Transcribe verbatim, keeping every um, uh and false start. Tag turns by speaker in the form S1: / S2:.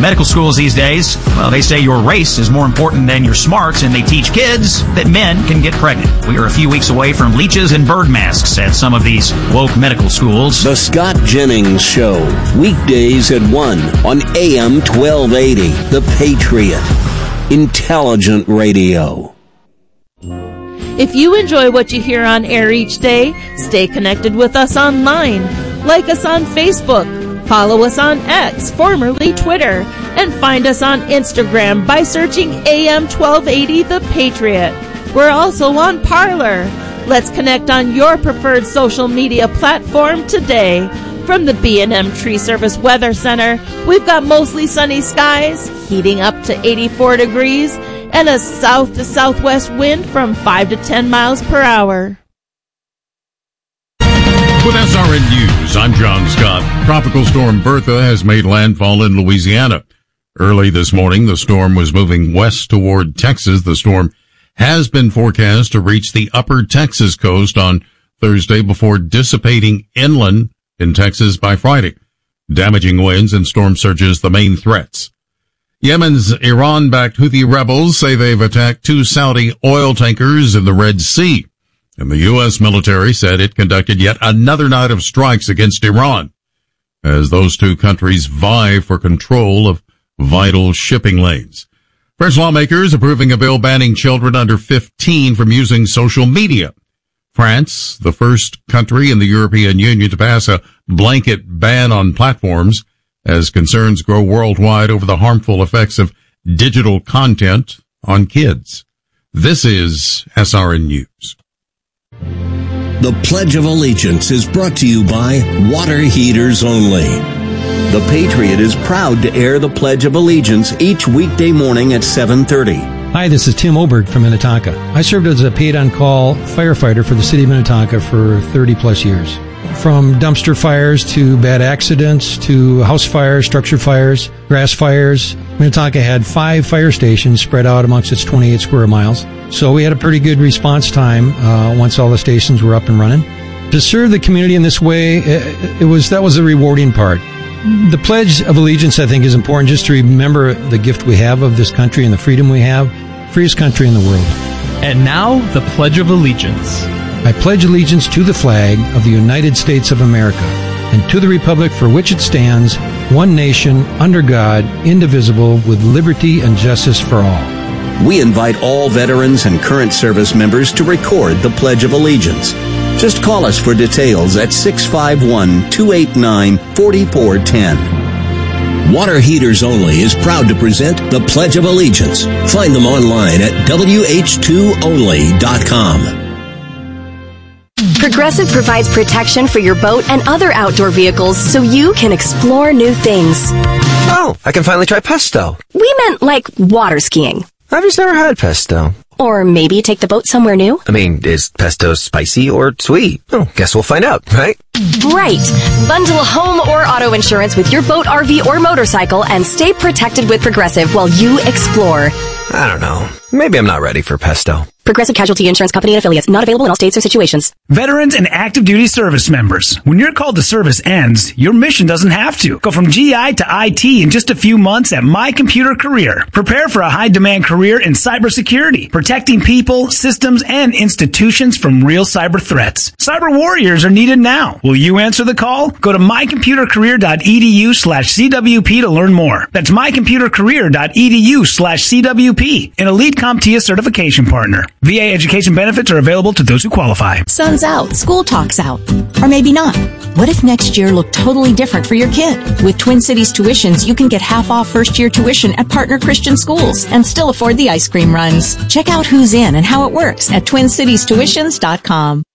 S1: Medical schools these days, well, they say your race is more important than your smarts, and they teach kids that men can get pregnant. We are a few weeks away from leeches and bird masks at some of these woke medical schools.
S2: The Scott Jennings Show, weekdays at one on A M twelve eighty, The Patriot. Intelligent radio.
S3: If you enjoy what you hear on air each day, stay connected with us online. Like us on Facebook, follow us on X, formerly Twitter, and find us on Instagram by searching A M twelve eighty The Patriot. We're also on Parler. Let's connect on your preferred social media platform today. From the B and M Tree Service Weather Center, we've got mostly sunny skies, heating up to eighty-four degrees, and a south to southwest wind from five to ten miles per hour.
S4: With S R N News, I'm John Scott. Tropical storm Bertha has made landfall in Louisiana. Early this morning, the storm was moving west toward Texas. The storm has been forecast to reach the upper Texas coast on Thursday before dissipating inland in Texas by Friday. Damaging winds and storm surges the main threats. Yemen's Iran-backed Houthi rebels say they've attacked two Saudi oil tankers in the Red Sea. And the U S military said it conducted yet another night of strikes against Iran as those two countries vie for control of vital shipping lanes. French lawmakers approving a bill banning children under fifteen from using social media. France, the first country in the European Union to pass a blanket ban on platforms as concerns grow worldwide over the harmful effects of digital content on kids. This is S R N News.
S2: The Pledge of Allegiance is brought to you by Water Heaters Only. The Patriot is proud to air the Pledge of Allegiance each weekday morning at seven thirty.
S5: Hi, this is Tim Oberg from Minnetonka. I served as a paid-on-call firefighter for the city of Minnetonka for thirty plus years. From dumpster fires to bad accidents to house fires, structure fires, grass fires. Minnetonka had five fire stations spread out amongst its twenty-eight square miles. So we had a pretty good response time uh, once all the stations were up and running. To serve the community in this way, it, it was that was the rewarding part. The Pledge of Allegiance, I think, is important just to remember the gift we have of this country and the freedom we have. Freest country in the world.
S6: And now, the Pledge of Allegiance.
S5: I pledge allegiance to the flag of the United States of America and to the republic for which it stands, one nation, under God, indivisible, with liberty and justice for all.
S2: We invite all veterans and current service members to record the Pledge of Allegiance. Just call us for details at six five one, two eight nine, four four one zero. Water Heaters Only is proud to present the Pledge of Allegiance. Find them online at W H two only dot com.
S7: Progressive provides protection for your boat and other outdoor vehicles so you can explore new things.
S8: Oh, I can finally try pesto.
S7: We meant like water skiing.
S8: I've just never had pesto.
S7: Or maybe take the boat somewhere new.
S8: I mean, is pesto spicy or sweet? Oh, guess we'll find out, right?
S7: Right. Bundle home or auto insurance with your boat, R V, or motorcycle and stay protected with Progressive while you explore.
S8: I don't know. Maybe I'm not ready for pesto.
S7: Progressive Casualty Insurance Company and Affiliates. Not available in all states or situations.
S9: Veterans and active duty service members. When your call to service ends, your mission doesn't have to. Go from G I to I T in just a few months at My Computer Career. Prepare for a high-demand career in cybersecurity, protecting people, systems, and institutions from real cyber threats. Cyber warriors are needed now. Will you answer the call? Go to mycomputercareer.edu slash CWP to learn more. That's mycomputercareer.edu slash CWP, an elite CompTIA certification partner. V A education benefits are available to those who qualify.
S10: Sun's out, school talk's out. Or maybe not. What if next year looked totally different for your kid? With Twin Cities Tuitions, you can get half off first year tuition at partner Christian schools and still afford the ice cream runs. Check out who's in and how it works at twin cities tuitions dot com.